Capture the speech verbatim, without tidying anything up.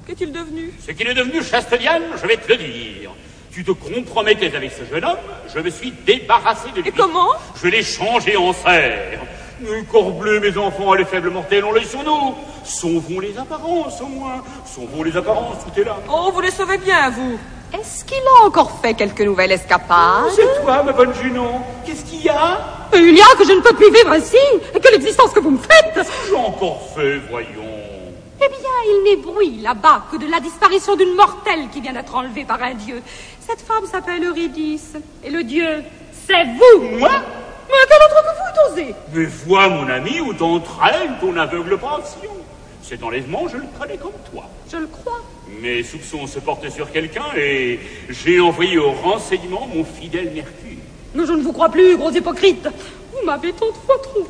Qu'est-il devenu? Ce qu'il est devenu, chaste Diane, je vais te le dire. Tu te compromettais avec ce jeune homme, je me suis débarrassé de lui. Et comment? Je l'ai changé en cerf. Mais corbleu, mes enfants, les faibles mortels, on l'œil sur nous. Sauvons les apparences, au moins. Sauvons les apparences, tout est là. Oh, vous les sauvez bien, vous. Est-ce qu'il a encore fait quelques nouvelles escapades? Oh, c'est toi, ma bonne Junon. Qu'est-ce qu'il y a? Il y a que je ne peux plus vivre ainsi, et que l'existence que vous me faites... Qu'est-ce que j'ai encore fait, voyons? Eh bien, il n'est bruit là-bas que de la disparition d'une mortelle qui vient d'être enlevée par un dieu. Cette femme s'appelle Eurydice, et le dieu, c'est vous. Moi? Mais quel autre que vous osez? Mais vois, mon ami, où t'entraîne ton aveugle passion. Cet enlèvement, je le prenais comme toi. Je le crois. Mes soupçons se portent sur quelqu'un et j'ai envoyé au renseignement mon fidèle Mercure. Mais je ne vous crois plus, gros hypocrite. Vous m'avez tant de fois trompé.